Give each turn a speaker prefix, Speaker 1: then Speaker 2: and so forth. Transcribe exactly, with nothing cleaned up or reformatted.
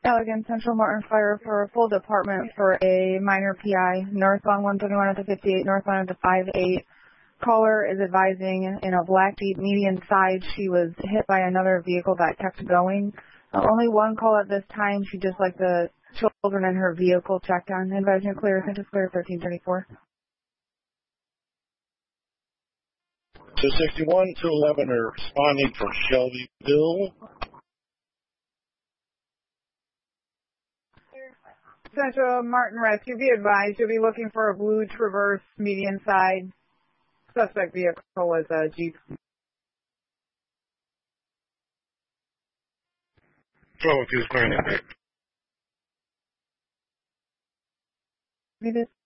Speaker 1: Allegan Central Martin Fire for a full department for a minor P I, northbound one thirty-one at the fifty-eight, northbound at the five eight. Caller is advising in a black Jeep median side she was hit by another vehicle that kept going. Uh, only one call at this time. She'd just like the children in her vehicle checked on. Advising clear, Central Clear thirteen thirty-four.
Speaker 2: two sixty-one, two eleven are responding for Shelbyville.
Speaker 1: Central Martin Rescue, be advised you'll be looking for a blue Traverse median side. Suspect vehicle was a Jeep.
Speaker 2: twelve is granted.